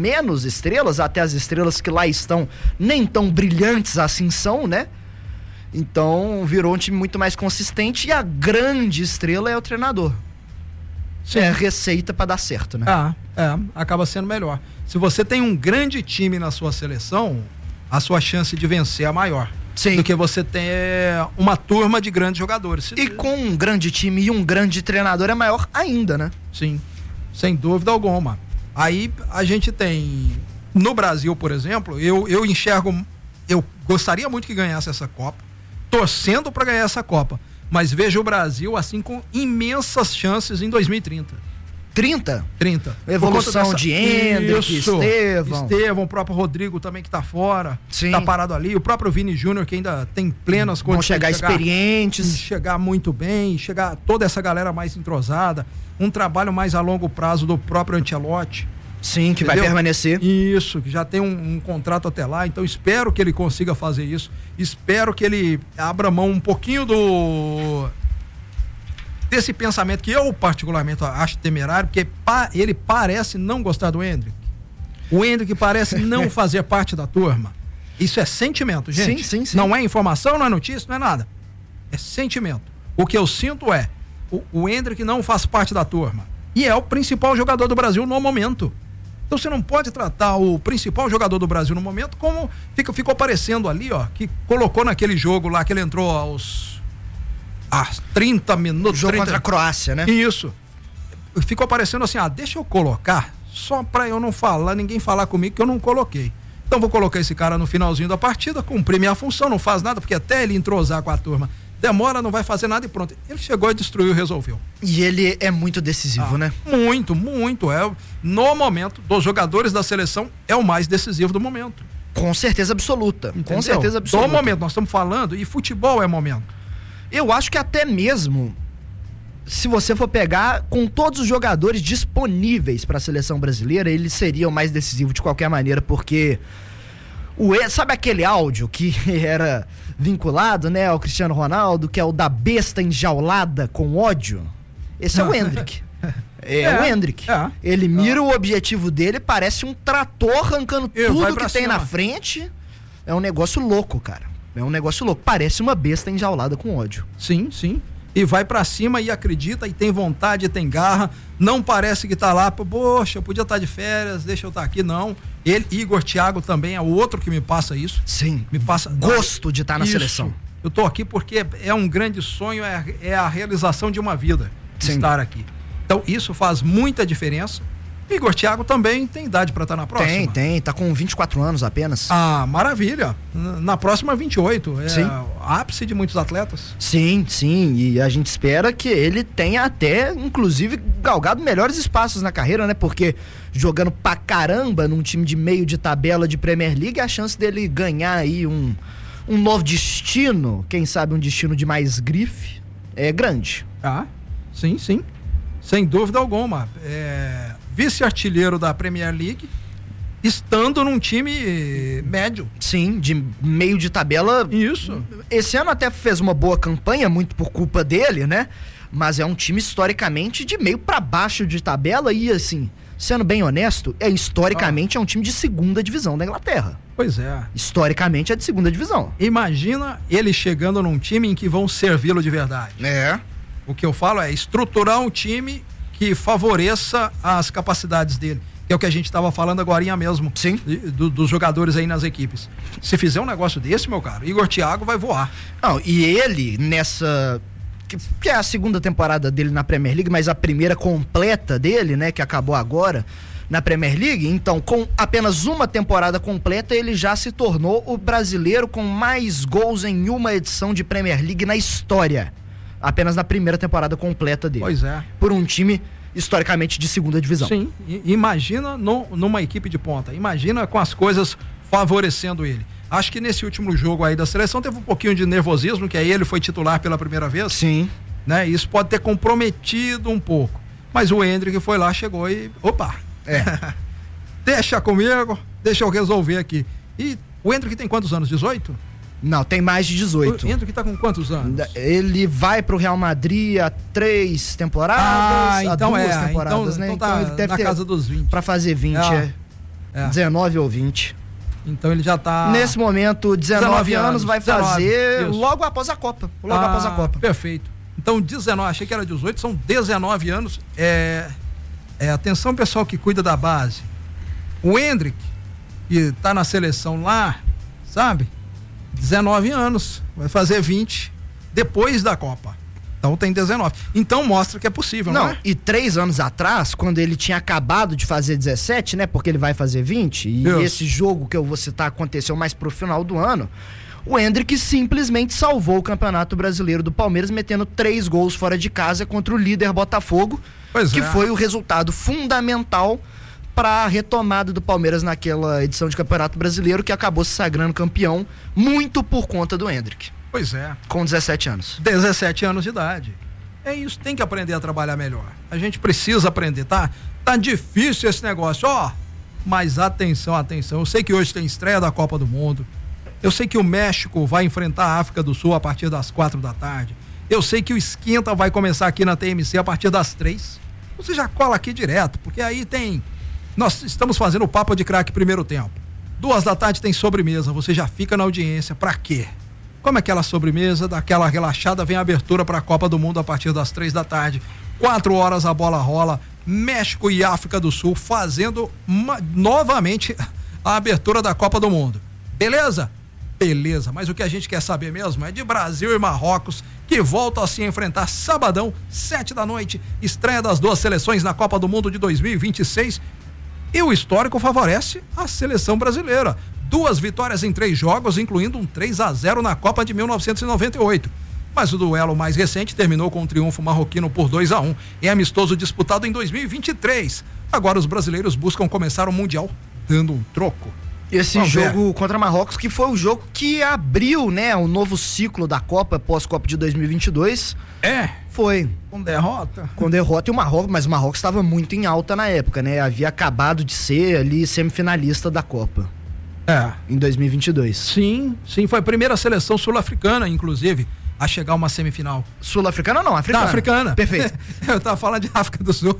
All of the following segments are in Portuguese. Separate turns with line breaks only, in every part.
menos estrelas, até as estrelas que lá estão nem tão brilhantes assim são, né? Então virou um time muito mais consistente e a grande estrela é o treinador. Sim. É a receita para dar certo, né?
Acaba sendo melhor. Se você tem um grande time na sua seleção, a sua chance de vencer é maior. Sim. Do que você ter uma turma de grandes jogadores.
E com um grande time e um grande treinador é maior ainda, né?
Sim, sem dúvida alguma. Aí a gente tem, no Brasil, por exemplo, eu enxergo, eu gostaria muito que ganhasse essa Copa, torcendo para ganhar essa Copa, mas vejo o Brasil assim com imensas chances em 2030.
30?
Evolução
de Endrick,
Estevão, o próprio Rodrigo também que tá fora.
Sim.
Tá parado ali, o próprio Vini Júnior que ainda tem plenas condições
de chegar experientes,
chegar muito bem, chegar toda essa galera mais entrosada, um trabalho mais a longo prazo do próprio Ancelotti.
Sim, que entendeu? Vai permanecer.
Isso, que já tem um contrato até lá, então espero que ele consiga fazer isso, espero que ele abra mão um pouquinho desse pensamento que eu particularmente acho temerário, porque ele parece não gostar do Endrick. O Endrick parece não fazer parte da turma. Isso é sentimento, gente.
Sim.
Não é informação, não é notícia, não é nada. É sentimento. O que eu sinto é, o Endrick não faz parte da turma. E é o principal jogador do Brasil no momento. Então você não pode tratar o principal jogador do Brasil no momento como ficou parecendo ali, ó, que colocou naquele jogo lá que ele entrou aos 30 minutos.
Jogo contra a Croácia, né?
Isso. Ficou parecendo assim, deixa eu colocar, só pra eu não falar, ninguém falar comigo que eu não coloquei. Então vou colocar esse cara no finalzinho da partida, cumprir minha função, não faz nada, porque até ele entrosar com a turma, demora, não vai fazer nada e pronto. Ele chegou e destruiu, resolveu.
E ele é muito decisivo, né?
Muito. No momento, dos jogadores da seleção, é o mais decisivo do momento.
Com certeza absoluta.
Entendeu? Com certeza absoluta. No momento, nós estamos falando, e futebol é momento.
Eu acho que até mesmo, se você for pegar com todos os jogadores disponíveis para a seleção brasileira, ele seria o mais decisivo de qualquer maneira, porque sabe aquele áudio que era vinculado, né, ao Cristiano Ronaldo, que é o da besta enjaulada com ódio? Esse é o Endrick. O Endrick. Ele mira o objetivo dele, parece um trator arrancando tudo que tem na frente. É um negócio louco, cara. É um negócio louco, parece uma besta enjaulada com ódio.
Sim. E vai pra cima e acredita e tem vontade, tem garra, não parece que tá lá, poxa, eu podia estar de férias, deixa eu estar aqui, não. Igor Thiago também é o outro que me passa isso.
Sim,
me passa
gosto de estar na seleção.
Eu tô aqui porque é um grande sonho, é a realização de uma vida, estar aqui. Então isso faz muita diferença. Igor Thiago também tem idade para estar na próxima.
Tem, tá com 24 anos apenas.
Maravilha. Na próxima 28, ápice de muitos atletas.
Sim, e a gente espera que ele tenha até, inclusive, galgado melhores espaços na carreira, né? Porque jogando pra caramba num time de meio de tabela de Premier League, a chance dele ganhar aí um novo destino, quem sabe um destino de mais grife, é grande.
Sim, sem dúvida alguma. Vice-artilheiro da Premier League, estando num time médio.
Sim, de meio de tabela.
Isso.
Esse ano até fez uma boa campanha, muito por culpa dele, né? Mas é um time historicamente de meio pra baixo de tabela e, assim, sendo bem honesto, historicamente é um time de segunda divisão da Inglaterra.
Pois é.
Historicamente é de segunda divisão.
Imagina ele chegando num time em que vão servi-lo de verdade. O que eu falo é estruturar um time que favoreça as capacidades dele, que é o que a gente estava falando agorinha mesmo.
Sim.
Dos jogadores aí nas equipes. Se fizer um negócio desse, meu caro, Igor Thiago vai voar.
Não, e ele nessa, que é a segunda temporada dele na Premier League, mas a primeira completa dele, né, que acabou agora na Premier League, então com apenas uma temporada completa ele já se tornou o brasileiro com mais gols em uma edição de Premier League na história. Apenas na primeira temporada completa dele.
Pois é.
Por um time historicamente de segunda divisão.
Sim, imagina numa equipe de ponta, imagina com as coisas favorecendo ele. Acho que nesse último jogo aí da seleção teve um pouquinho de nervosismo, que aí ele foi titular pela primeira vez.
Sim.
Né? Isso pode ter comprometido um pouco. Mas o Endrick foi lá, chegou e... Opa! Deixa comigo, deixa eu resolver aqui. E o Endrick tem quantos anos? 18?
Não, tem mais de 18.
O Endrick tá com quantos anos?
Ele vai pro Real Madrid há 3 temporadas,
então
há 2 temporadas, né?
Então tá
ele deve
na
ter
casa dos 20.
Pra fazer 20, 19 ou 20.
Então ele já tá...
Nesse momento, 19 anos, vai fazer
isso.
Logo após a Copa. Após a Copa.
Perfeito. Então 19, achei que era 18, são 19 anos. Atenção, pessoal que cuida da base. O Hendrick, que tá na seleção lá, sabe? 19 anos, vai fazer 20 depois da Copa. Então tem 19. Então mostra que é possível, não é?
E 3 anos atrás, quando ele tinha acabado de fazer 17, né? Porque ele vai fazer 20, e esse jogo que eu vou citar aconteceu mais pro final do ano, o Hendrick simplesmente salvou o Campeonato Brasileiro do Palmeiras, metendo 3 gols fora de casa contra o líder Botafogo, que foi o resultado fundamental para a retomada do Palmeiras naquela edição de Campeonato Brasileiro, que acabou se sagrando campeão, muito por conta do Hendrick.
Pois é.
Com 17 anos.
17 anos de idade. É isso, tem que aprender a trabalhar melhor. A gente precisa aprender, tá? Tá difícil esse negócio, mas atenção. Eu sei que hoje tem estreia da Copa do Mundo. Eu sei que o México vai enfrentar a África do Sul a partir das 4 da tarde. Eu sei que o Esquenta vai começar aqui na TMC a partir das 3. Você já cola aqui direto, porque aí nós estamos fazendo o Papo de Craque primeiro tempo. 2 da tarde tem sobremesa, você já fica na audiência. Pra quê? Como aquela sobremesa, daquela relaxada, vem a abertura para a Copa do Mundo a partir das 3 da tarde. 4 horas a bola rola. México e África do Sul fazendo novamente a abertura da Copa do Mundo. Beleza? Beleza. Mas o que a gente quer saber mesmo é de Brasil e Marrocos, que voltam a se enfrentar sabadão, 7 da noite. Estreia das 2 seleções na Copa do Mundo de 2026. E o histórico favorece a seleção brasileira. 2 vitórias em 3 jogos, incluindo um 3-0 na Copa de 1998. Mas o duelo mais recente terminou com um triunfo marroquino por 2-1. É amistoso disputado em 2023. Agora os brasileiros buscam começar o Mundial dando um troco.
Esse jogo contra Marrocos, que foi o jogo que abriu, né, o novo ciclo da Copa, pós-Copa de 2022. Foi.
Com derrota.
E o Marrocos, mas o Marrocos estava muito em alta na época, né? Havia acabado de ser ali semifinalista da Copa. Em 2022.
Sim, foi a primeira seleção sul-africana, inclusive, a chegar a uma semifinal.
Sul-africana não, africana.
Africana.
Perfeito.
Eu tava falando de África do Sul.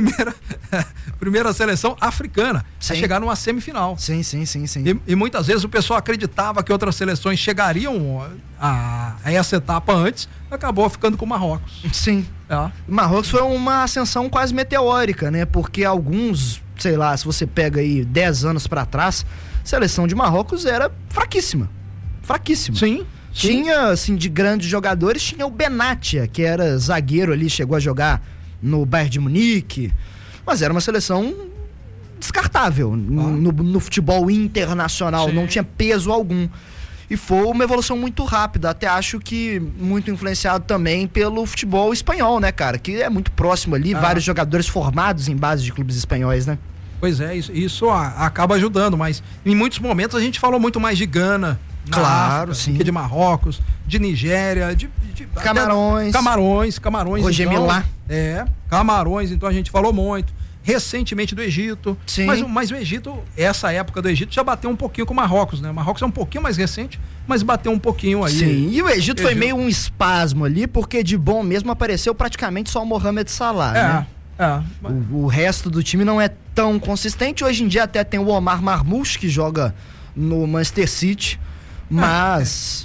Primeira seleção africana a chegar numa semifinal.
Sim.
E muitas vezes o pessoal acreditava que outras seleções chegariam a essa etapa antes, acabou ficando com o Marrocos.
Sim. O Marrocos foi uma ascensão quase meteórica, né? Porque alguns, sei lá, se você pega aí 10 anos pra trás, a seleção de Marrocos era fraquíssima.
Sim.
Tinha, assim, de grandes jogadores, tinha o Benatia, que era zagueiro ali, chegou a jogar no Bayern de Munique, mas era uma seleção descartável no futebol internacional, não tinha peso algum. E foi uma evolução muito rápida, até acho que muito influenciado também pelo futebol espanhol, né, cara? Que é muito próximo ali, vários jogadores formados em base de clubes espanhóis, né?
Pois é, isso acaba ajudando, mas em muitos momentos a gente falou muito mais de Gana,
claro,
África,
sim,
que de Marrocos, de Nigéria, de Camarões.
Roger
então,
Milá.
Camarões, então a gente falou muito. Recentemente do Egito.
Sim.
Mas o Egito, essa época do Egito já bateu um pouquinho com o Marrocos, né? O Marrocos é um pouquinho mais recente, mas bateu um pouquinho aí.
Sim, e o Egito foi meio um espasmo ali, porque de bom mesmo apareceu praticamente só o Mohamed Salah, né? O resto do time não é tão consistente. Hoje em dia até tem o Omar Marmoush, que joga no Manchester City, mas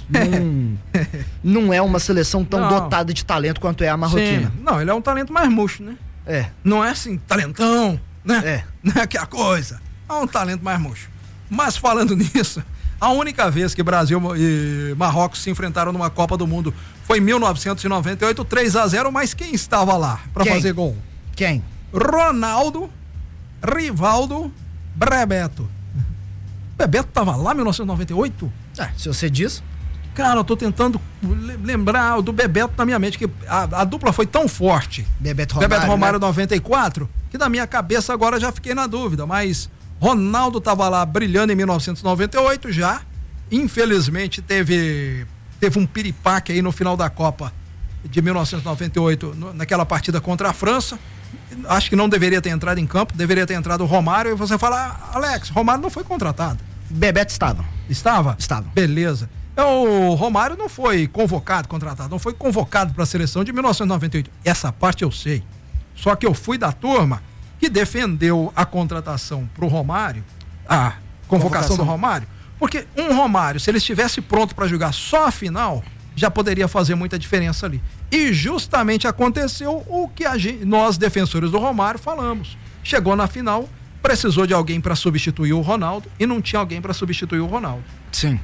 não é uma seleção tão dotada de talento quanto é a marroquina.
Sim. Não, ele é um talento mais murcho, né? Não é assim, talentão, né? Não é que a coisa. É um talento mais murcho. Mas falando nisso, a única vez que Brasil e Marrocos se enfrentaram numa Copa do Mundo foi em 1998, 3-0, mas quem estava lá para fazer gol?
Quem?
Ronaldo, Rivaldo, Bebeto. Bebeto tava lá em 1998?
Se você diz.
Cara, eu tô tentando lembrar do Bebeto na minha mente, que a dupla foi tão forte.
Bebeto
Romário, né? 94, que na minha cabeça agora já fiquei na dúvida, mas Ronaldo tava lá brilhando em 1998 já. Infelizmente teve um piripaque aí no final da Copa de 1998, naquela partida contra a França. Acho que não deveria ter entrado em campo, deveria ter entrado o Romário, e você fala, Alex, Romário não foi contratado.
Bebeto estava.
Estava?
Estava.
Beleza. Então, o Romário não foi contratado, não foi convocado para a seleção de 1998. Essa parte eu sei. Só que eu fui da turma que defendeu a contratação pro Romário a convocação do Romário? Porque um Romário, se ele estivesse pronto para jogar só a final, já poderia fazer muita diferença ali. E justamente aconteceu o que nós, defensores do Romário, falamos. Chegou na final, precisou de alguém para substituir o Ronaldo e não tinha alguém para substituir o Ronaldo.
Sim.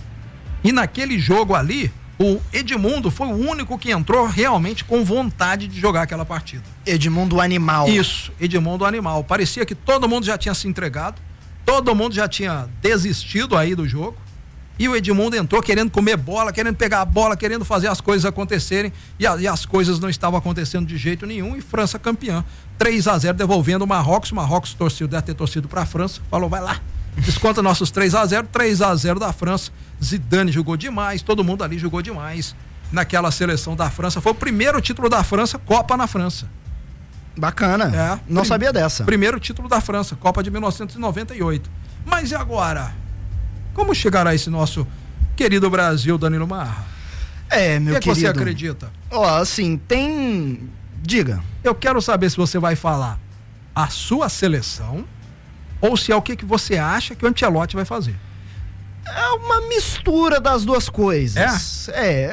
E naquele jogo ali, o Edmundo foi o único que entrou realmente com vontade de jogar aquela partida.
Edmundo Animal.
Isso, Edmundo Animal. Parecia que todo mundo já tinha se entregado, todo mundo já tinha desistido aí do jogo. E o Edmundo entrou querendo comer bola, querendo pegar a bola, querendo fazer as coisas acontecerem. E as coisas não estavam acontecendo de jeito nenhum. E França campeã. 3-0 devolvendo o Marrocos. O Marrocos deve ter torcido para a França. Falou, vai lá. Desconta nossos 3-0. 3-0 da França. Zidane jogou demais. Todo mundo ali jogou demais naquela seleção da França. Foi o primeiro título da França, Copa na França.
Bacana. Não sabia dessa.
Primeiro título da França, Copa de 1998. Mas e agora? Como chegará esse nosso querido Brasil, Danilo Marra?
Meu querido.
O que você acredita?
Assim, tem... Diga.
Eu quero saber se você vai falar a sua seleção ou se é o que você acha que o Ancelotti vai fazer.
É uma mistura das duas coisas.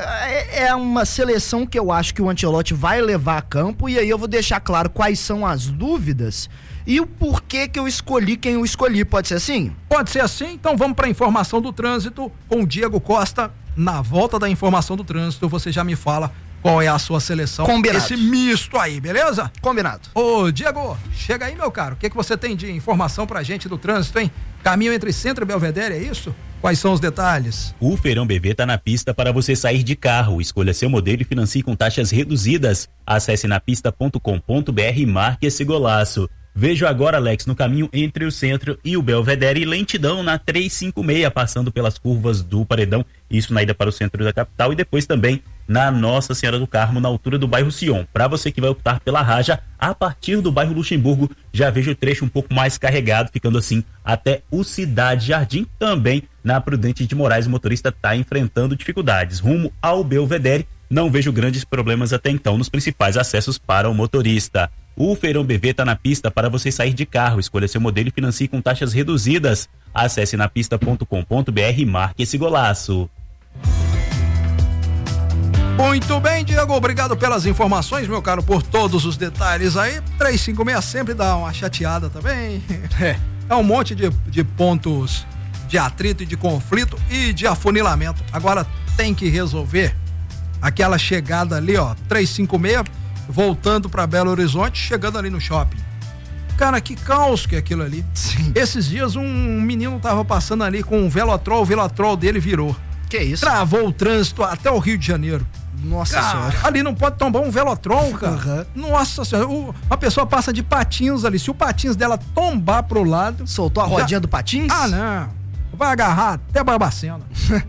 É uma seleção que eu acho que o Ancelotti vai levar a campo, e aí eu vou deixar claro quais são as dúvidas e o porquê que eu escolhi quem eu escolhi. Pode ser assim?
Pode ser assim. Então vamos para a informação do trânsito com o Diego Costa. Na volta da informação do trânsito, você já me fala qual é a sua seleção.
Combinado.
Esse misto aí, beleza?
Combinado.
Ô, Diego, chega aí, meu caro. O que você tem de informação pra gente do trânsito, hein? Caminho entre Centro e Belvedere, é isso? Quais são os detalhes?
O Feirão BV tá na pista para você sair de carro. Escolha seu modelo e financie com taxas reduzidas. Acesse napista.com.br e marque esse golaço. Vejo agora, Alex, no caminho entre o Centro e o Belvedere, lentidão na 356, passando pelas curvas do Paredão, isso na ida para o centro da capital, e depois também na Nossa Senhora do Carmo, na altura do bairro Sion. Para você que vai optar pela Raja, a partir do bairro Luxemburgo, já vejo o trecho um pouco mais carregado, ficando assim até o Cidade Jardim. Também na Prudente de Moraes, o motorista está enfrentando dificuldades. Rumo ao Belvedere, não vejo grandes problemas até então nos principais acessos para o motorista. O Feirão BV está na pista para você sair de carro. Escolha seu modelo e financie com taxas reduzidas. Acesse napista.com.br e marque esse golaço.
Muito bem, Diego, obrigado pelas informações, meu caro, por todos os detalhes aí. 356 sempre dá uma chateada também. É um monte de pontos de atrito e de conflito e de afunilamento. Agora tem que resolver aquela chegada ali, ó, 356, voltando para Belo Horizonte, chegando ali no shopping. Cara, que caos que é aquilo ali.
Sim.
Esses dias um menino tava passando ali com um Velotrol, o Velotrol dele virou.
Que isso?
Travou o trânsito até o Rio de Janeiro.
Nossa Senhora.
Ali não pode tomar um Velotrol, cara.
Uhum.
Nossa Senhora. A pessoa passa de patins ali. Se o patins dela tombar pro lado...
Soltou a rodinha do patins?
Ah, não. Vai agarrar até Barbacena.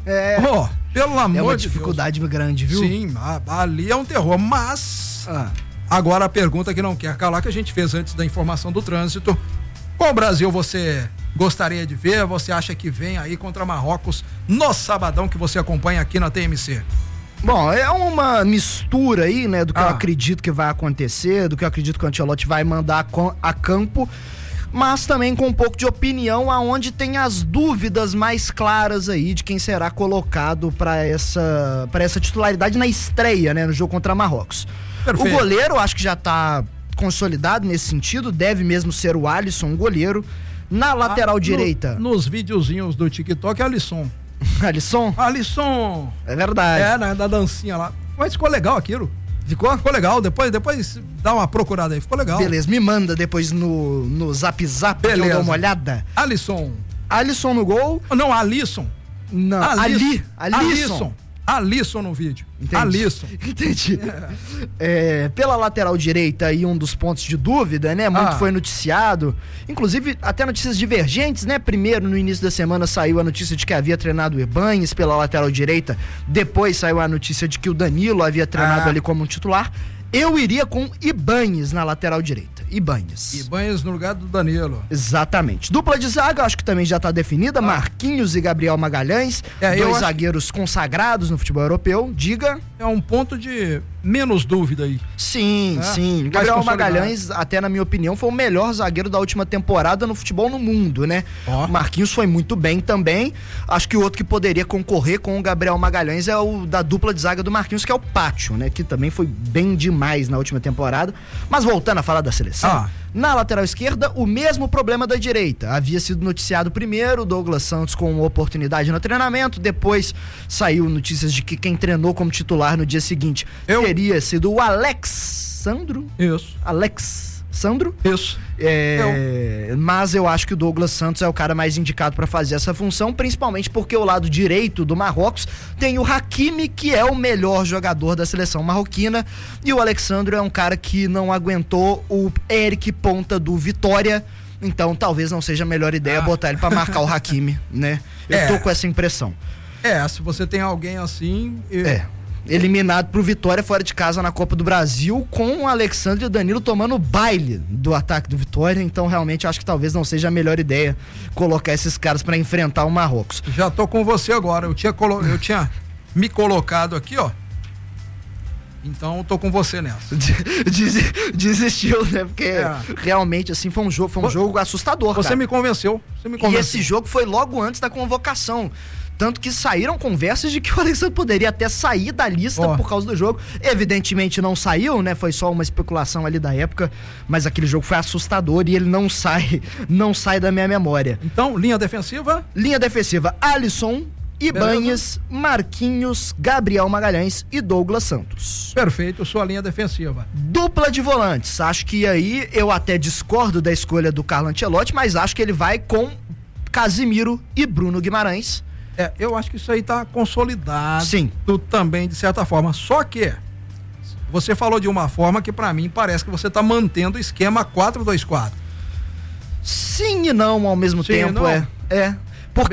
Pelo amor de Deus.
É uma dificuldade grande, viu?
Sim, ali é um terror. Mas... Agora a pergunta que não quer calar, que a gente fez antes da informação do trânsito: qual Brasil você gostaria de ver? Você acha que vem aí contra Marrocos no sabadão, que você acompanha aqui na TMC?
Bom, é uma mistura aí, né, do que eu acredito que vai acontecer, do que eu acredito que o Ancelotti vai mandar a campo, mas também com um pouco de opinião, aonde tem as dúvidas mais claras aí de quem será colocado para essa titularidade na estreia, né, no jogo contra Marrocos. Perfeito. O goleiro, acho que já tá consolidado nesse sentido, deve mesmo ser o Alisson, goleiro. Na lateral direita...
Nos videozinhos do TikTok, Alisson.
Alisson?
Alisson!
É verdade.
Né, da dancinha lá. Mas ficou legal aquilo.
Ficou?
Ficou legal. Depois dá uma procurada aí. Ficou legal.
Beleza, me manda depois no Zap Zap,
beleza,
que eu dou uma olhada.
Alisson.
Alisson no gol.
Não, Alisson.
Não, Alisson.
Alisson no vídeo.
Entendi.
Alisson.
Entendi. Pela lateral direita aí, um dos pontos de dúvida, né? Muito foi noticiado. Inclusive, até notícias divergentes, né? Primeiro, no início da semana, saiu a notícia de que havia treinado o Ibañez pela lateral direita. Depois saiu a notícia de que o Danilo havia treinado ali como um titular. Eu iria com Ibañez na lateral direita. Ibañez
no lugar do Danilo.
Exatamente. Dupla de zaga, acho que também já está definida. Marquinhos e Gabriel Magalhães. Dois zagueiros consagrados no futebol europeu. Diga.
É um ponto de menos dúvida aí.
Sim. Gabriel Magalhães, até na minha opinião, foi o melhor zagueiro da última temporada no futebol no mundo, né? O Marquinhos foi muito bem também. Acho que o outro que poderia concorrer com o Gabriel Magalhães é o da dupla de zaga do Marquinhos, que é o Pátio, né? Que também foi bem demais na última temporada. Mas voltando a falar da seleção, na lateral esquerda, o mesmo problema da direita. Havia sido noticiado primeiro, Douglas Santos com uma oportunidade no treinamento, depois saiu notícias de que quem treinou como titular no dia seguinte teria sido o Alexandro.
Isso.
Alexandro?
Isso.
Mas eu acho que o Douglas Santos é o cara mais indicado para fazer essa função, principalmente porque o lado direito do Marrocos tem o Hakimi, que é o melhor jogador da seleção marroquina, e o Alexandro é um cara que não aguentou o Eric Ponta do Vitória, então talvez não seja a melhor ideia botar ele para marcar o Hakimi, né? Eu tô com essa impressão.
Se você tem alguém assim...
Eliminado pro Vitória fora de casa na Copa do Brasil, com o Alexandre e o Danilo tomando baile do ataque do Vitória, então realmente acho que talvez não seja a melhor ideia colocar esses caras para enfrentar o Marrocos.
Já tô com você agora, eu tinha me colocado aqui, ó. Então eu tô com você nessa.
Desistiu, né? Porque realmente assim foi um jogo assustador.
Você me convenceu.
E esse jogo foi logo antes da convocação. Tanto que saíram conversas de que o Alexandre poderia até sair da lista por causa do jogo. Evidentemente não saiu, né? Foi só uma especulação ali da época, mas aquele jogo foi assustador e ele não sai da minha memória.
Então, linha defensiva?
Linha defensiva, Alisson, Ibanez, Marquinhos, Gabriel Magalhães e Douglas Santos.
Perfeito, sua linha defensiva.
Dupla de volantes, acho que aí eu até discordo da escolha do Carlo Ancelotti, mas acho que ele vai com Casimiro e Bruno Guimarães.
Eu acho que isso aí tá consolidado.
Sim.
Também, de certa forma. Só que você falou de uma forma que pra mim parece que você tá mantendo o esquema 4-2-4.
Sim e não ao mesmo tempo, Porque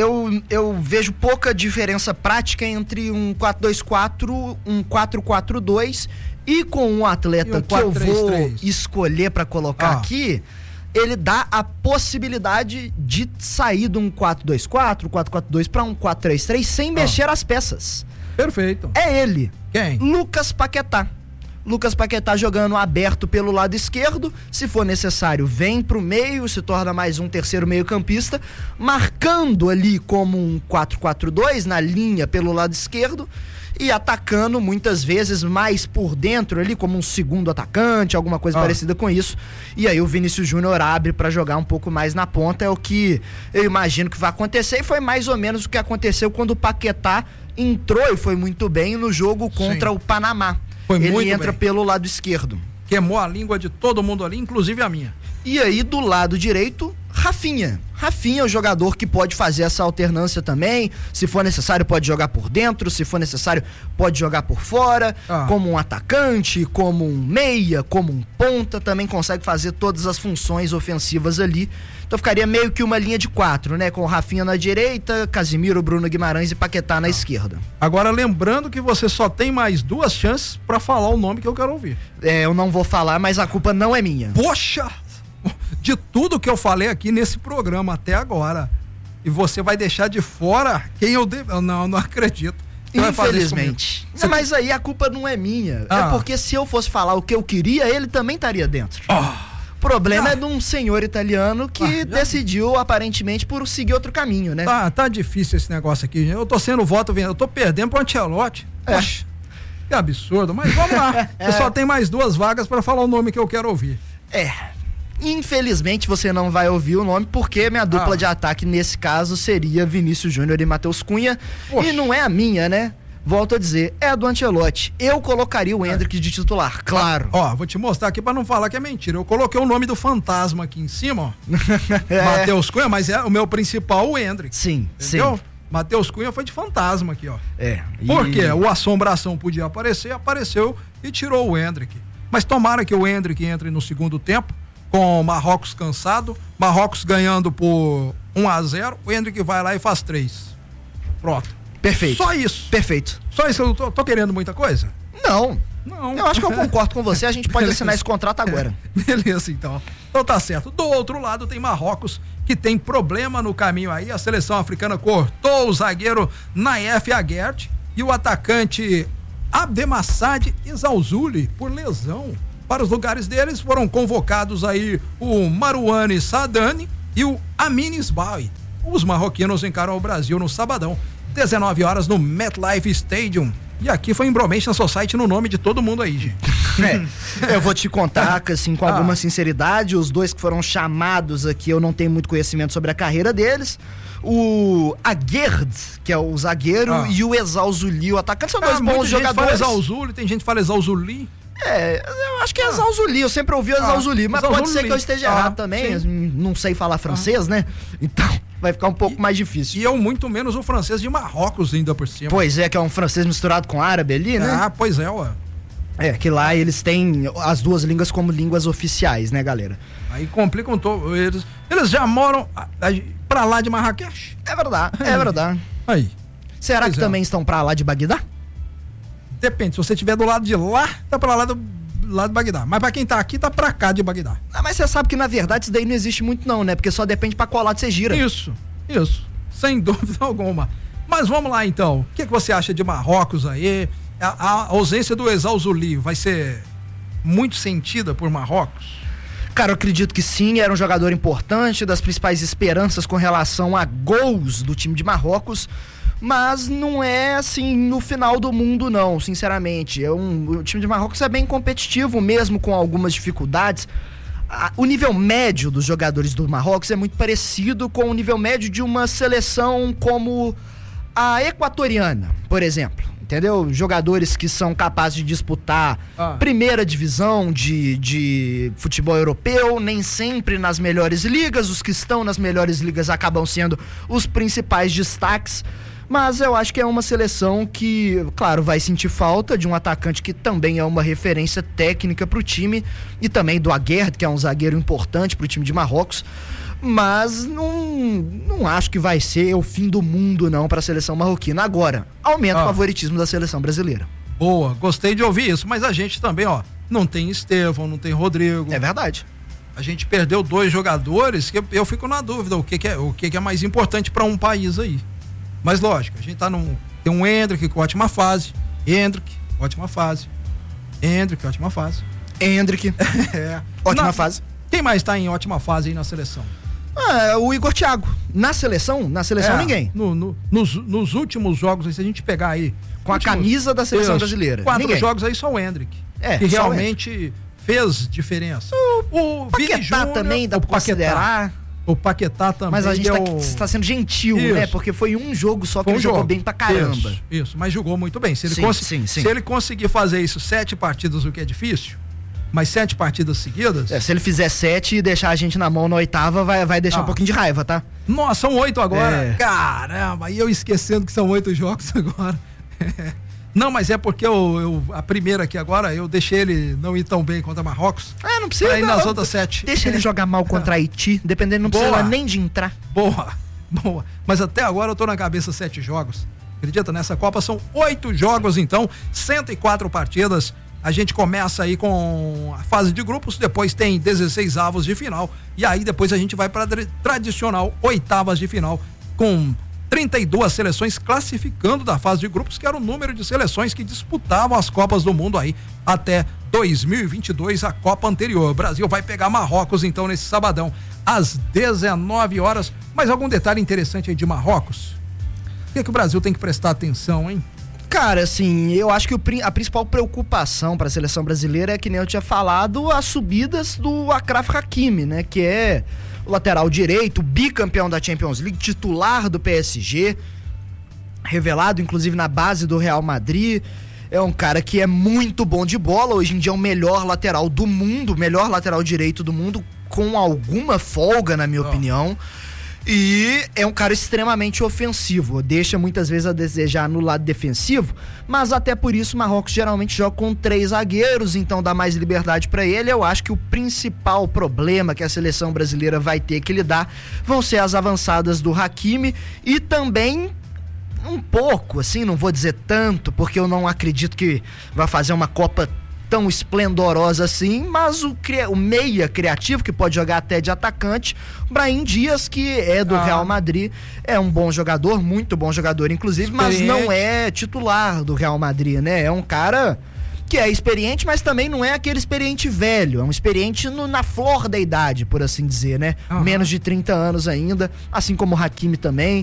eu vejo pouca diferença prática entre um 4-2-4, um 4-4-2 e com um atleta que eu vou escolher pra colocar aqui, ele dá a possibilidade de sair de um 4-2-4, 4-4-2 para um 4-3-3 sem mexer as peças.
Perfeito.
É ele.
Quem?
Lucas Paquetá. Lucas Paquetá jogando aberto pelo lado esquerdo, se for necessário vem pro meio, se torna mais um terceiro meio campista, marcando ali como um 4-4-2 na linha pelo lado esquerdo e atacando muitas vezes mais por dentro ali como um segundo atacante, alguma coisa parecida com isso. E aí o Vinícius Júnior abre para jogar um pouco mais na ponta, é o que eu imagino que vai acontecer, e foi mais ou menos o que aconteceu quando o Paquetá entrou e foi muito bem no jogo contra o Panamá. Ele entra pelo lado esquerdo.
Queimou a língua de todo mundo ali, inclusive a minha.
E aí do lado direito, Rafinha. Rafinha é o jogador que pode fazer essa alternância também, se for necessário pode jogar por dentro, se for necessário pode jogar por fora, como um atacante, como um meia, como um ponta, também consegue fazer todas as funções ofensivas ali. Então ficaria meio que uma linha de 4, né? Com o Rafinha na direita, Casimiro, Bruno Guimarães e Paquetá na esquerda.
Agora lembrando que você só tem mais 2 chances pra falar o nome que eu quero ouvir.
Eu não vou falar, mas a culpa não é minha.
Poxa! De tudo que eu falei aqui nesse programa até agora, e você vai deixar de fora quem eu devo. Não acredito.
Infelizmente. Mas aí a culpa não é minha. É porque se eu fosse falar o que eu queria, ele também estaria dentro. O problema é de um senhor italiano que decidiu, aparentemente, por seguir outro caminho, né?
Tá difícil esse negócio aqui. Eu tô sendo voto, eu tô perdendo pro Ancelotti. Poxa, que absurdo. Mas vamos lá. Você só tem mais 2 vagas para falar o nome que eu quero ouvir.
Infelizmente você não vai ouvir o nome, porque minha dupla de ataque nesse caso seria Vinícius Júnior e Matheus Cunha. Poxa. E não é a minha, né? Volto a dizer, é a do Ancelotti. Eu colocaria o Endrick de titular, claro.
Vou te mostrar aqui pra não falar que é mentira. Eu coloquei o nome do fantasma aqui em cima, ó. Matheus Cunha, mas é o meu principal, o Endrick.
Sim,
entendeu?
sim.
Matheus Cunha foi de fantasma aqui, ó.
E...
Porque o assombração podia aparecer, apareceu e tirou o Endrick. Mas tomara que o Endrick entre no segundo tempo, com o Marrocos cansado, Marrocos ganhando por 1-0, o Endrick vai lá e faz 3. Pronto.
Perfeito.
Só isso.
Perfeito.
Só isso, eu tô querendo muita coisa?
Não. Eu acho que eu concordo com você, a gente pode assinar esse contrato agora.
Beleza, então. Então tá certo. Do outro lado tem Marrocos, que tem problema no caminho aí. A seleção africana cortou o zagueiro Naef Aguerd e o atacante Abdemassad e Zalzouli por lesão. Para os lugares deles foram convocados aí o Marouane Sadani e o Amin Isbaoui. Os marroquinos encaram o Brasil no sabadão, 19 horas no MetLife Stadium. E aqui foi Embromation Society no nome de todo mundo aí, gente.
Eu vou te contar, assim, com alguma sinceridade, os dois que foram chamados aqui, eu não tenho muito conhecimento sobre a carreira deles. O Aguerd, que é o zagueiro, e o Zalzouli, o atacante, são dois bons jogadores.
Tem gente que fala Zalzouli, tem gente que fala Zalzouli.
Eu acho que é Zalzouli, eu sempre ouvi Zalzouli, mas Zalzouli. Pode ser que eu esteja errado também, não sei falar francês, né? Então vai ficar um pouco mais difícil.
E eu muito menos o francês de Marrocos ainda por cima.
Pois é, que é um francês misturado com árabe ali, né?
Pois é, ué.
Que lá eles têm as duas línguas como línguas oficiais, né, galera?
Aí complicam todo. Eles já moram pra lá de Marrakech.
É verdade.
Aí.
Será que também estão pra lá de Bagdá?
Depende, se você estiver do lado de lá, tá pra lá de Bagdá. Mas pra quem tá aqui, tá pra cá de Bagdá.
Mas você sabe que na verdade isso daí não existe muito não, né? Porque só depende pra qual lado você gira.
Isso. Sem dúvida alguma. Mas vamos lá então. O que você acha de Marrocos aí? A ausência do Zalzouli vai ser muito sentida por Marrocos?
Cara, eu acredito que sim, era um jogador importante, das principais esperanças com relação a gols do time de Marrocos, mas não é assim no final do mundo não, sinceramente. O time de Marrocos é bem competitivo, mesmo com algumas dificuldades. O nível médio dos jogadores do Marrocos é muito parecido com o nível médio de uma seleção como a equatoriana, por exemplo. Entendeu? Jogadores que são capazes de disputar primeira divisão de futebol europeu, nem sempre nas melhores ligas. Os que estão nas melhores ligas acabam sendo os principais destaques. Mas eu acho que é uma seleção que, claro, vai sentir falta de um atacante que também é uma referência técnica para o time, e também do Aguerd, que é um zagueiro importante para o time de Marrocos. Mas não acho que vai ser o fim do mundo não para a seleção marroquina. Agora, aumenta o favoritismo da seleção brasileira.
Boa, gostei de ouvir isso, mas a gente também, não tem Estevão, não tem Rodrigo.
É verdade.
A gente perdeu 2 jogadores que eu fico na dúvida o que é mais importante para um país aí. Mas lógico, a gente tem um Endrick com ótima fase. Ótima fase.
Ótima fase.
Quem mais tá em ótima fase aí na seleção?
O Igor Thiago. Na seleção ninguém.
Nos últimos jogos, se a gente pegar aí...
Com a camisa da seleção brasileira.
4 jogos aí, só o Endrick. Que realmente fez diferença.
O Paquetá também dá pra considerar.
O Paquetá também.
Mas a gente está sendo gentil, né? Porque foi um jogo só que ele jogou bem pra caramba.
Isso, mas jogou muito bem. Se ele conseguir fazer isso 7 partidas, o que é difícil, mas 7 partidas seguidas...
se ele fizer 7 e deixar a gente na mão na 8ª, vai deixar um pouquinho de raiva, tá?
Nossa, são 8 agora? Caramba, e eu esquecendo que são 8 jogos agora. Não, mas é porque a primeira aqui agora, eu deixei ele não ir tão bem contra Marrocos.
Não precisa.
Aí nas outras 7.
Deixa ele jogar mal contra Haiti, dependendo, não precisa nem de entrar.
Boa. Mas até agora eu tô na cabeça 7 jogos. Acredita? Nessa Copa são 8 jogos, então, 104 partidas. A gente começa aí com a fase de grupos, depois tem 16 avos de final, e aí depois a gente vai para tradicional 8avas de final, com 32 seleções classificando da fase de grupos, que era o número de seleções que disputavam as Copas do Mundo aí até 2022, a Copa anterior. O Brasil vai pegar Marrocos então nesse sabadão às 19 horas. Mas algum detalhe interessante aí de Marrocos? O que o Brasil tem que prestar atenção, hein?
Cara, assim, eu acho que a principal preocupação para a seleção brasileira é, que nem eu tinha falado, as subidas do Achraf Hakimi, né? Que é o lateral direito, bicampeão da Champions League, titular do PSG, revelado inclusive na base do Real Madrid. É um cara que é muito bom de bola, hoje em dia é o melhor lateral do mundo, melhor lateral direito do mundo, com alguma folga, na minha opinião. E é um cara extremamente ofensivo, deixa muitas vezes a desejar no lado defensivo, mas até por isso o Marrocos geralmente joga com 3 zagueiros, então dá mais liberdade para ele. Eu acho que o principal problema que a seleção brasileira vai ter que lidar vão ser as avançadas do Hakimi, e também um pouco, assim, não vou dizer tanto, porque eu não acredito que vai fazer uma Copa tão esplendorosa assim, mas o meia criativo, que pode jogar até de atacante, Brahim Dias, que é do Real Madrid, é um bom jogador, muito bom jogador inclusive, mas não é titular do Real Madrid, né? É um cara que é experiente, mas também não é aquele experiente velho, é um experiente na flor da idade, por assim dizer, né? Menos de 30 anos ainda, assim como o Hakimi também.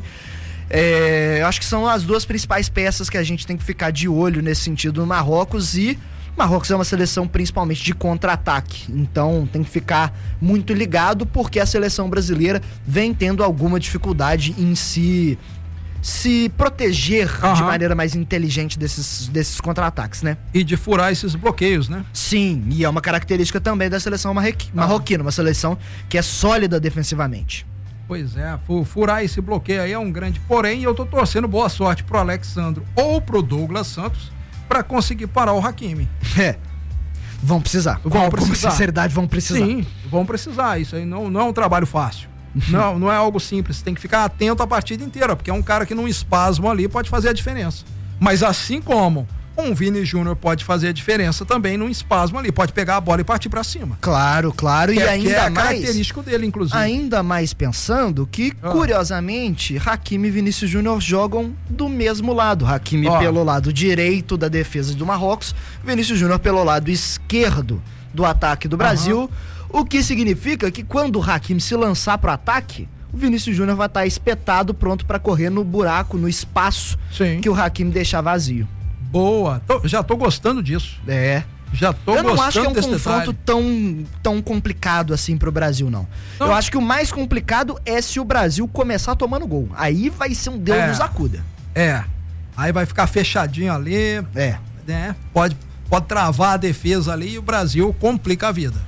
Eu acho que são as duas principais peças que a gente tem que ficar de olho nesse sentido no Marrocos, e Marrocos é uma seleção principalmente de contra-ataque, então tem que ficar muito ligado, porque a seleção brasileira vem tendo alguma dificuldade em se proteger de maneira mais inteligente desses contra-ataques, né?
E de furar esses bloqueios, né?
Sim, e é uma característica também da seleção marroquina, uma seleção que é sólida defensivamente.
Pois é, furar esse bloqueio aí é um grande porém, e eu tô torcendo boa sorte pro Alexandro ou pro Douglas Santos para conseguir parar o Hakimi.
Vão precisar. Com sinceridade, vão precisar.
Sim, vão precisar. Isso aí não é um trabalho fácil. Não é algo simples. Tem que ficar atento a partida inteira, porque é um cara que num espasmo ali pode fazer a diferença. Mas assim como um Vini Júnior pode fazer a diferença também num espasmo ali, pode pegar a bola e partir pra cima.
Claro, e ainda
é
mais
característico dele, inclusive.
Ainda mais pensando que, curiosamente, Hakimi e Vinícius Júnior jogam do mesmo lado. Hakimi pelo lado direito da defesa do Marrocos, Vinícius Júnior pelo lado esquerdo do ataque do Brasil, o que significa que quando o Hakimi se lançar pro ataque, o Vinícius Júnior vai estar espetado, pronto para correr no buraco, no espaço que o Hakimi deixar vazio.
Boa, já tô gostando disso. Já tô gostando.
Eu não acho que é um confronto tão complicado assim pro Brasil, não. Eu acho que o mais complicado é se o Brasil começar tomando gol. Aí vai ser um Deus nos acuda.
Aí vai ficar fechadinho ali. Né? Pode travar a defesa ali e o Brasil complica a vida.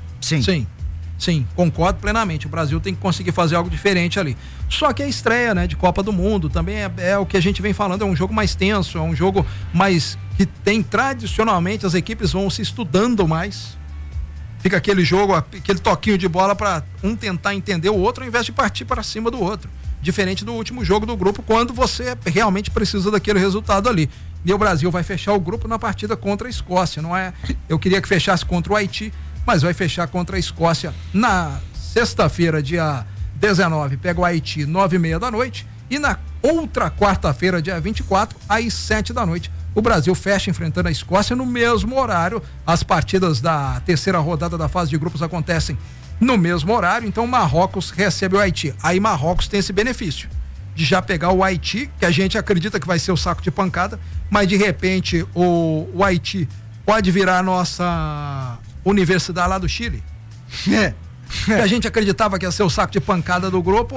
Sim, concordo plenamente. O Brasil tem que conseguir fazer algo diferente ali. Só que a estreia, né, de Copa do Mundo também é o que a gente vem falando, é um jogo mais tenso, é um jogo mais que tem tradicionalmente, as equipes vão se estudando mais. Fica aquele jogo, aquele toquinho de bola para um tentar entender o outro ao invés de partir para cima do outro. Diferente do último jogo do grupo, quando você realmente precisa daquele resultado ali. E o Brasil vai fechar o grupo na partida contra a Escócia, não é? Eu queria que fechasse contra o Haiti, mas vai fechar contra a Escócia na sexta-feira, dia 19, pega o Haiti 9h30 da noite, e na outra quarta-feira, dia 24, às 7 da noite, o Brasil fecha enfrentando a Escócia no mesmo horário. As partidas da terceira rodada da fase de grupos acontecem no mesmo horário, então Marrocos recebe o Haiti. Aí Marrocos tem esse benefício de já pegar o Haiti, que a gente acredita que vai ser o saco de pancada, mas de repente o Haiti pode virar a nossa universidade lá do Chile. Que a gente acreditava que ia ser o saco de pancada do grupo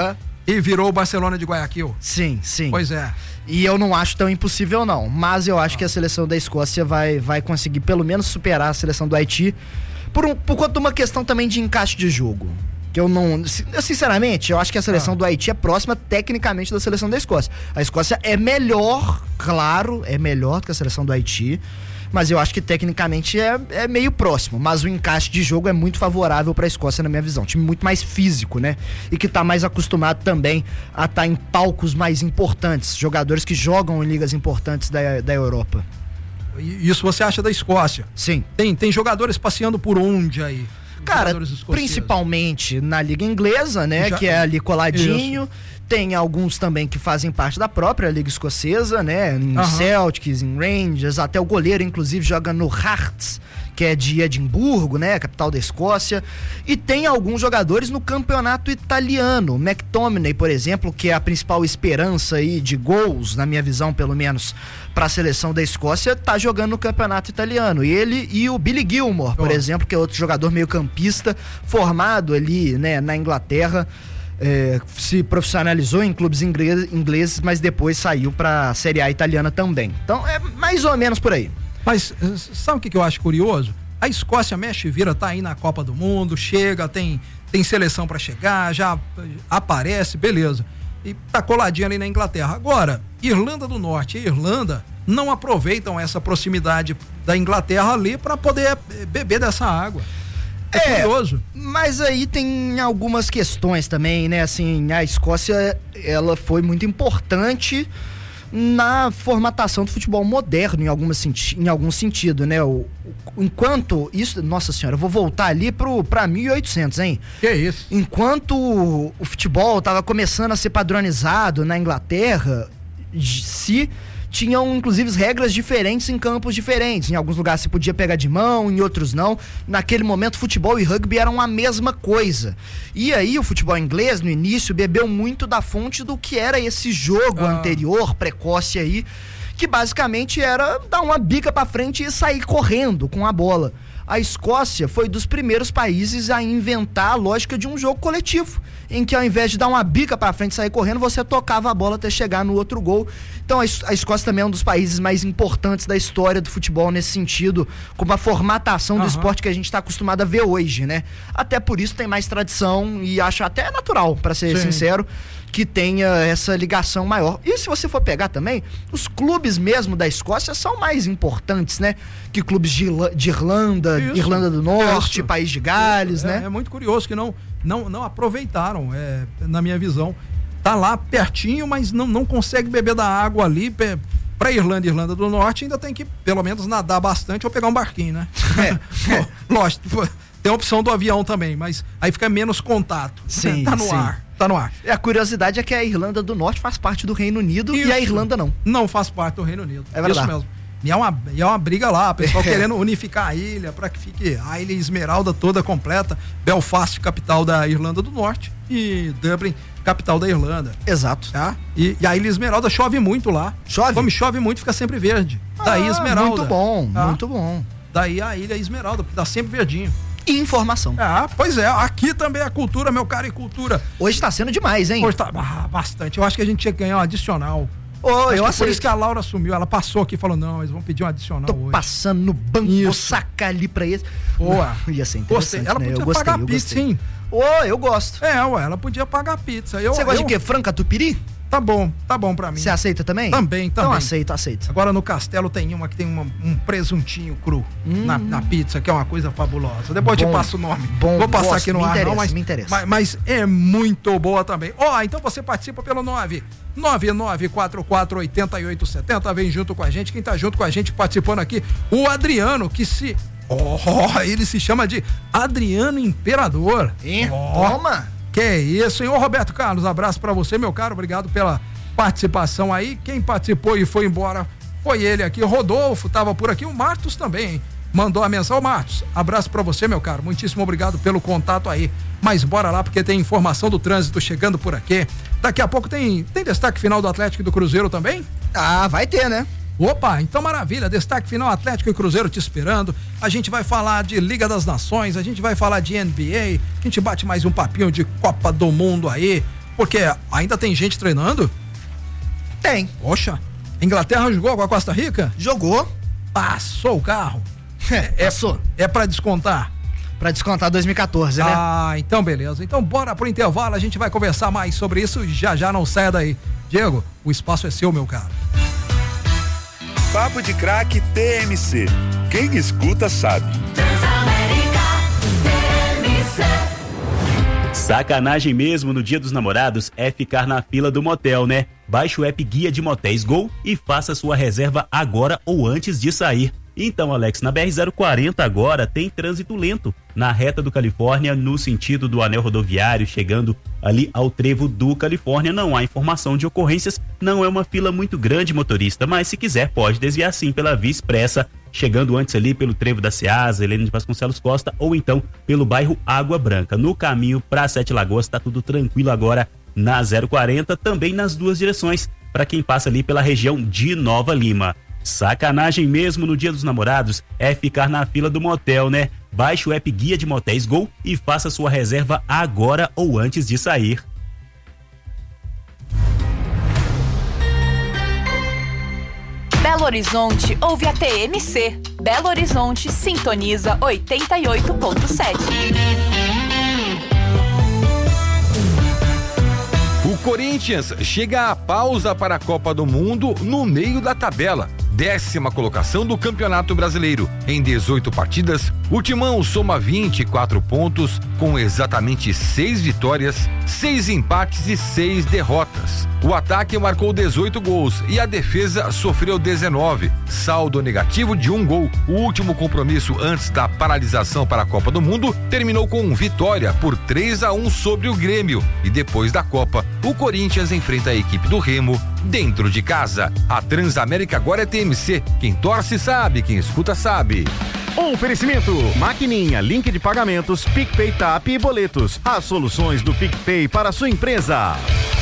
e virou o Barcelona de Guayaquil.
Sim.
Pois é.
E eu não acho tão impossível, não. Mas eu acho que a seleção da Escócia vai conseguir pelo menos superar a seleção do Haiti por conta de uma questão também de encaixe de jogo. Que eu sinceramente, eu acho que a seleção do Haiti é próxima tecnicamente da seleção da Escócia. A Escócia é melhor, claro, é melhor do que a seleção do Haiti, mas eu acho que tecnicamente é meio próximo, mas o encaixe de jogo é muito favorável para a Escócia, na minha visão. Time muito mais físico, né? E que tá mais acostumado também a estar em palcos mais importantes, jogadores que jogam em ligas importantes da Europa.
Isso você acha da Escócia?
Sim.
Tem jogadores passeando por onde aí?
Cara, principalmente na Liga Inglesa, né? Que é ali coladinho. Isso. Tem alguns também que fazem parte da própria Liga Escocesa, né? Em Celtics, em Rangers, até o goleiro, inclusive, joga no Hearts, que é de Edimburgo, né? Capital da Escócia. E tem alguns jogadores no campeonato italiano. McTominay, por exemplo, que é a principal esperança aí de gols, na minha visão, pelo menos, para a seleção da Escócia, tá jogando no campeonato italiano. Ele e o Billy Gilmour, por exemplo, que é outro jogador meio campista, formado ali, né, na Inglaterra. Se profissionalizou em clubes ingleses, mas depois saiu para a Série A italiana também. Então é mais ou menos por aí.
Mas sabe o que eu acho curioso? A Escócia mexe e vira, tá aí na Copa do Mundo, chega, tem seleção para chegar, já aparece, beleza. E tá coladinha ali na Inglaterra. Agora, Irlanda do Norte e Irlanda não aproveitam essa proximidade da Inglaterra ali para poder beber dessa água. É curioso.
Mas aí tem algumas questões também, né? Assim, a Escócia, ela foi muito importante na formatação do futebol moderno, em algum sentido, né? Enquanto isso, nossa senhora, eu vou voltar ali pra 1800, hein?
Que isso?
Enquanto o futebol tava começando a ser padronizado na Inglaterra, tinham, inclusive, regras diferentes em campos diferentes. Em alguns lugares se podia pegar de mão, em outros não. Naquele momento, futebol e rugby eram a mesma coisa. E aí, o futebol inglês, no início, bebeu muito da fonte do que era esse jogo anterior, precoce aí, que basicamente era dar uma bica pra frente e sair correndo com a bola. A Escócia foi dos primeiros países a inventar a lógica de um jogo coletivo, em que ao invés de dar uma bica pra frente e sair correndo, você tocava a bola até chegar no outro gol. Então a Escócia também é um dos países mais importantes da história do futebol nesse sentido, com uma formatação do esporte que a gente está acostumado a ver hoje, né? Até por isso tem mais tradição e acho até natural, para ser sincero, que tenha essa ligação maior. E se você for pegar também, os clubes mesmo da Escócia são mais importantes, né? Que clubes de Irlanda, isso. Irlanda do Norte, País de Gales, né?
É muito curioso que não aproveitaram, na minha visão. Tá lá pertinho, mas não consegue beber da água ali. Pra Irlanda do Norte ainda tem que pelo menos nadar bastante ou pegar um barquinho, né? Lógico, tem a opção do avião também, mas aí fica menos contato.
Sim,
tá no ar. Tá no ar.
A curiosidade é que a Irlanda do Norte faz parte do Reino Unido e a Irlanda não.
Não faz parte do Reino Unido.
É verdade.
Isso mesmo. E é uma briga lá, o pessoal querendo unificar a ilha para que fique a Ilha Esmeralda toda completa. Belfast, capital da Irlanda do Norte, e Dublin, capital da Irlanda.
Exato.
Tá? E a Ilha Esmeralda chove muito lá.
Chove?
Como chove muito, fica sempre verde. Daí Esmeralda.
Muito bom,
tá?
muito bom.
Daí a Ilha Esmeralda, porque dá sempre verdinho.
Informação.
Pois é, aqui também é cultura, meu cara, e cultura.
Hoje tá sendo demais, hein?
Hoje tá bastante. Eu acho que a gente tinha que ganhar um adicional.
Eu
aceito. Por isso que a Laura assumiu, ela passou aqui e falou, não, eles vão pedir um adicional hoje.
Tô passando no banco, vou sacar ali pra eles.
Boa.
Ia ser interessante,
ela podia pagar pizza, hein?
Eu gosto.
Ela podia pagar pizza.
Você gosta de quê? Franca tupiri?
Tá bom pra mim.
Você aceita também?
Também.
Então aceito.
Agora no Castelo tem uma que tem um presuntinho cru na pizza, que é uma coisa fabulosa. Depois eu te passo o nome. Vou passar aqui no ar,
me interessa.
Mas é muito boa também. Então você participa pelo 999448870, vem junto com a gente. Quem tá junto com a gente participando aqui, o Adriano, que ele se chama de Adriano Imperador.
Toma!
Que isso, hein? Ô Roberto Carlos, abraço pra você, meu caro, obrigado pela participação aí. Quem participou e foi embora foi ele aqui, o Rodolfo tava por aqui, o Martos também, hein? Mandou a mensagem. Martos, abraço pra você, meu caro, muitíssimo obrigado pelo contato aí. Mas bora lá, porque tem informação do trânsito chegando por aqui. Daqui a pouco tem destaque final do Atlético e do Cruzeiro também?
Vai ter, né?
Opa, então maravilha, destaque final, Atlético e Cruzeiro te esperando. A gente vai falar de Liga das Nações, a gente vai falar de NBA, a gente bate mais um papinho de Copa do Mundo aí, porque ainda tem gente treinando?
Tem.
Poxa, Inglaterra jogou com a Costa Rica?
Jogou.
Passou o carro.
Passou.
É pra descontar?
Pra descontar 2014, né?
Então beleza. Então bora pro intervalo, a gente vai conversar mais sobre isso, já não saia daí. Diego, o espaço é seu, meu caro.
Papo de Craque TMC. Quem escuta sabe.
Sacanagem mesmo no Dia dos Namorados é ficar na fila do motel, né? Baixe o app Guia de Motéis Gol e faça sua reserva agora ou antes de sair. Então, Alex, na BR-040 agora tem trânsito lento na reta do Califórnia, no sentido do anel rodoviário, chegando ali ao trevo do Califórnia. Não há informação de ocorrências, não é uma fila muito grande, motorista, mas se quiser pode desviar sim pela Via Expressa, chegando antes ali pelo trevo da Ceasa, Helena de Vasconcelos Costa, ou então pelo bairro Água Branca. No caminho para Sete Lagoas tá tudo tranquilo agora na 040, também nas duas direções, para quem passa ali pela região de Nova Lima. Sacanagem mesmo no Dia dos Namorados é ficar na fila do motel, né? Baixe o app Guia de Motéis Gol e faça sua reserva agora ou antes de sair.
Belo Horizonte ouve a TMC. Belo Horizonte sintoniza 88.7.
O Corinthians chega à pausa para a Copa do Mundo no meio da tabela. 10ª colocação do Campeonato Brasileiro. Em 18 partidas, o Timão soma 24 pontos, com exatamente 6 vitórias, 6 empates e 6 derrotas. O ataque marcou 18 gols e a defesa sofreu 19, saldo negativo de 1 gol. O último compromisso antes da paralisação para a Copa do Mundo terminou com vitória por 3-1 sobre o Grêmio. E depois da Copa, o Corinthians enfrenta a equipe do Remo dentro de casa. A Transamérica agora é TMC. Quem torce sabe, quem escuta sabe.
Oferecimento: Maquininha, link de pagamentos, PicPay, TAP e boletos. As soluções do PicPay para a sua empresa.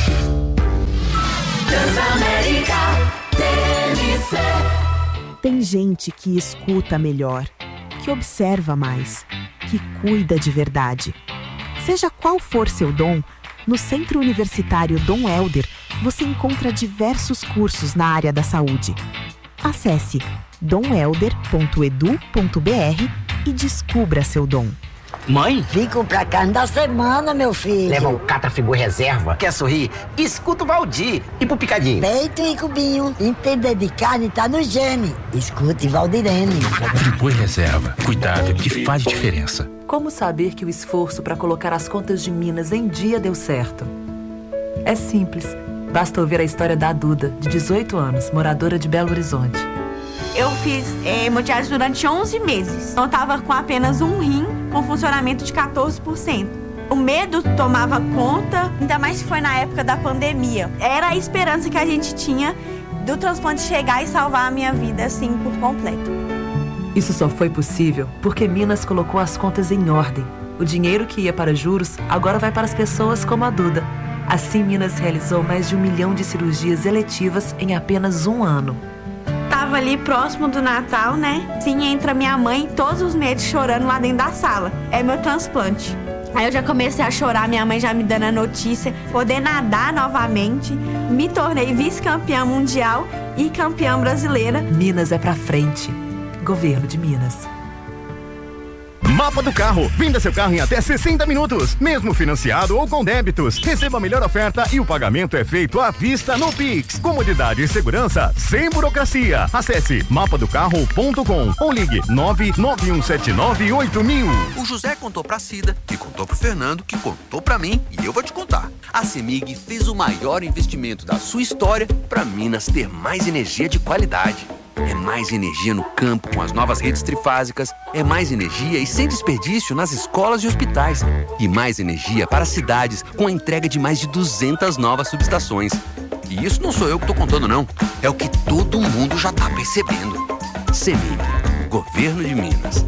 Transamérica TMC.
Tem gente que escuta melhor, que observa mais, que cuida de verdade. Seja qual for seu dom, no Centro Universitário Dom Helder você encontra diversos cursos na área da saúde. Acesse domhelder.edu.br e descubra seu dom.
Mãe?
Vim comprar carne da semana, meu filho.
Leva o Catrafigor Reserva. Quer sorrir? Escuta o Valdir. E pro Picadinho?
Peito e cubinho. Entender de carne tá no gene. Escute Valdirene.
Frigor Reserva. Cuidado que faz diferença.
Como saber que o esforço para colocar as contas de Minas em dia deu certo? É simples. Basta ouvir a história da Duda, de 18 anos, moradora de Belo Horizonte.
Eu fiz hemodiálise durante 11 meses. Eu estava com apenas um rim, com funcionamento de 14%. O medo tomava conta, ainda mais se foi na época da pandemia. Era a esperança que a gente tinha do transplante chegar e salvar a minha vida, assim, por completo.
Isso só foi possível porque Minas colocou as contas em ordem. O dinheiro que ia para juros agora vai para as pessoas como a Duda. Assim, Minas realizou mais de 1 milhão de cirurgias eletivas em apenas um ano.
Tava ali próximo do Natal, né? Sim, entra minha mãe todos os meses chorando lá dentro da sala. É meu transplante. Aí eu já comecei a chorar, minha mãe já me dando a notícia, poder nadar novamente. Me tornei vice-campeã mundial e campeã brasileira.
Minas é pra frente. Governo de Minas.
Mapa do Carro. Venda seu carro em até 60 minutos, mesmo financiado ou com débitos. Receba a melhor oferta e o pagamento é feito à vista no Pix. Comodidade e segurança sem burocracia. Acesse mapadocarro.com ou ligue 991798000.
O José contou pra Cida, que contou pro Fernando, que contou pra mim e eu vou te contar. A CEMIG fez o maior investimento da sua história para Minas ter mais energia de qualidade. É mais energia no campo com as novas redes trifásicas, é mais energia e sem desperdício nas escolas e hospitais, e mais energia para as cidades com a entrega de mais de 200 novas subestações. E isso não sou eu que estou contando não, é o que todo mundo já está percebendo. CEMIG, Governo de Minas.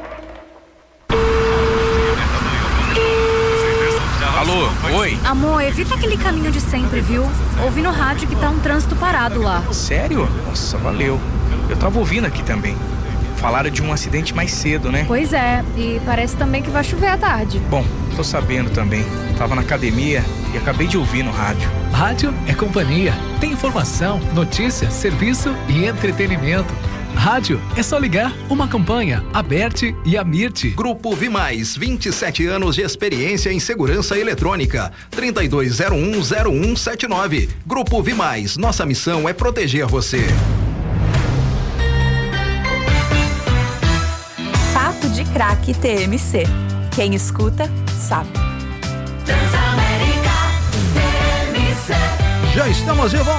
Alô, oi?
Amor, evita aquele caminho de sempre, viu? Ouvi no rádio que tá um trânsito parado lá.
Sério? Nossa, valeu. Eu tava ouvindo aqui também. Falaram de um acidente mais cedo, né?
Pois é, e parece também que vai chover à tarde.
Bom, tô sabendo também. Tava na academia e acabei de ouvir no rádio.
Rádio é companhia. Tem informação, notícia, serviço e entretenimento. Rádio é só ligar. Uma campanha, Aberte e Amirte.
Grupo Vimais, 27 anos de experiência em segurança eletrônica. 32010179. Grupo Vimais, nossa missão é proteger você.
Papo de Craque TMC. Quem escuta, sabe.
Transamérica TMC.
Já estamos de volta.